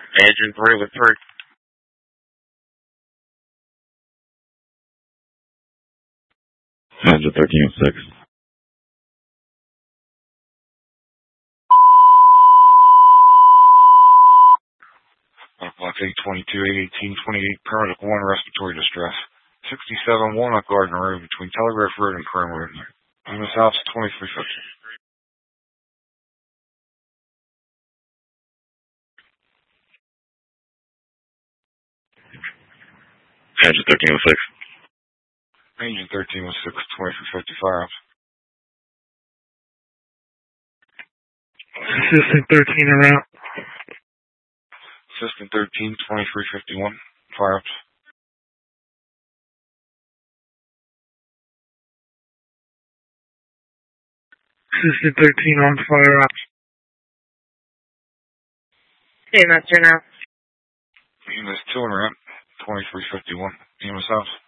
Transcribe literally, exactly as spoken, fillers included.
Engine three with three. Engine thirteen with six. Block eight twenty-two, eight eighteen, twenty-eight, paramedic one, respiratory distress. sixty-seven, Walnut Garden Road between Telegraph Road and Chrome Road. M S House, twenty-three fifty. Engine thirteen with six. Engine thirteen with six, twenty-three fifty, fire ups. Assistant thirteen around. Assistant thirteen, twenty-three fifty-one, fire ups. Assistant thirteen on fire ops. Hey, that's your now. E M S two and ramp, twenty-three fifty-one, E M S House.